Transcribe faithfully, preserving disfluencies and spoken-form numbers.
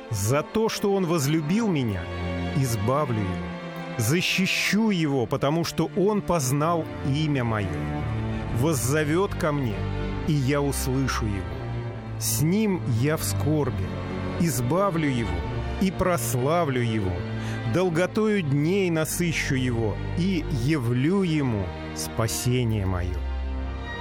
За то, что Он возлюбил меня, избавлю его. Защищу его, потому что он познал имя мое. Воззовет ко мне, и я услышу его. С ним я в скорби, избавлю его и прославлю его. Долготою дней насыщу его и явлю ему спасение мое».